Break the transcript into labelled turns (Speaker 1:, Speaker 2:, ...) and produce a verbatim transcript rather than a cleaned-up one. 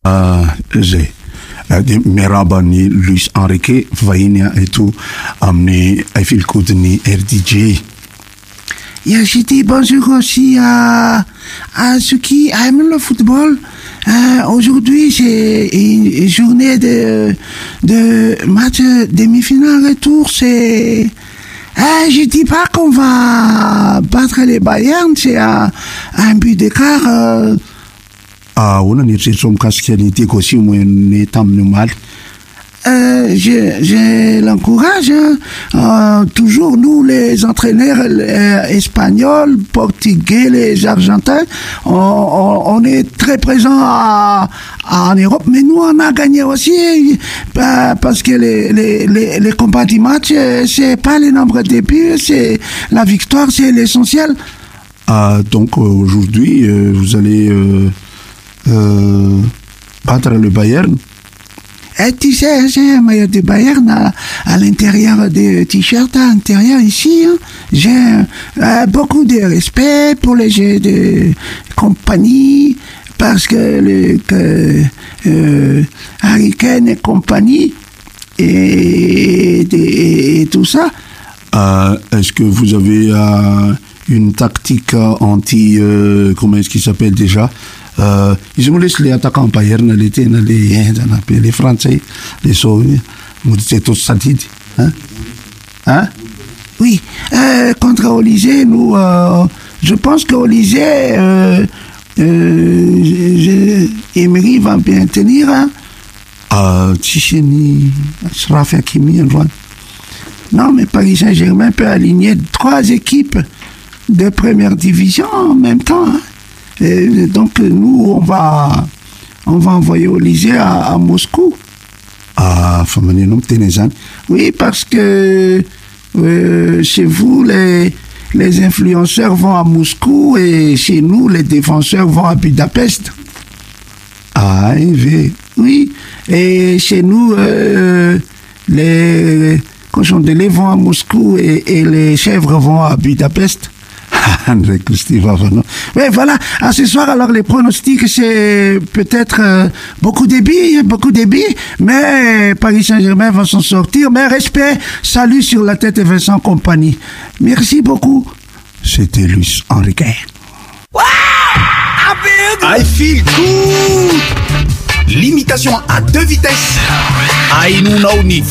Speaker 1: Uh, zay. De miarabany Luis Enrique vahiny eto amin'ny filkodiny R D J.
Speaker 2: Et j'ai dit bonjour aussi à, à ceux qui aiment le football. Euh, aujourd'hui, c'est une journée de, de match demi-finale retour. C'est, euh, je dis pas qu'on va battre les Bayern, c'est un, un but d'écart. Euh,
Speaker 1: Ah, on a une situation mikasika ny tiako aussi moeny tamin'ny omaly.
Speaker 2: Euh, je, je l'encourage, hein. Euh, toujours nous les entraîneurs euh, espagnols, portugais, les argentins, on, on, on est très présents à, à, en Europe, mais nous on a gagné aussi bah, parce que les, les, les, les combats du match, c'est pas le nombre de buts, c'est la victoire, c'est l'essentiel.
Speaker 1: Ah, donc aujourd'hui euh, vous allez euh, euh, battre le Bayern.
Speaker 2: Et tu sais, j'ai un maillot de Bayern à, à l'intérieur des t-shirts, à l'intérieur ici. Hein. J'ai euh, beaucoup de respect pour les jeux de compagnie, parce que, le, que euh, Harry Kane et compagnie, et, et, et tout ça.
Speaker 1: Euh, est-ce que vous avez euh, une tactique anti... Euh, comment est-ce qu'il s'appelle déjà? Euh, ils me laissent les attaquants Bayern, les tena, les, les Français, les Soviets, c'est tout ça dit. Hein? Hein?
Speaker 2: Oui, euh, contre Olysée, nous, euh, je pense qu'Olysée, euh, euh, Emery va bien tenir. Hein?
Speaker 1: Ah, Tchini, Sraf Hakimi,
Speaker 2: non, mais Paris Saint-Germain peut aligner trois équipes de première division en même temps. Hein? Et donc nous on va on va envoyer Olysée à, à Moscou.
Speaker 1: Ah,
Speaker 2: oui, parce que euh, chez vous les les influenceurs vont à Moscou et chez nous les défenseurs vont à Budapest.
Speaker 1: Ah,
Speaker 2: oui, et chez nous euh, les cochons de lait vont à Moscou et, et les chèvres vont à Budapest. Mais voilà, à ce soir, alors les pronostics, c'est peut-être euh, beaucoup de billes, beaucoup de billes, mais Paris Saint-Germain va s'en sortir. Mais respect, salut sur la tête de Vincent Compagnie. Merci beaucoup.
Speaker 1: C'était Luis Enrique.
Speaker 3: I feel good. Limitation à deux vitesses. I know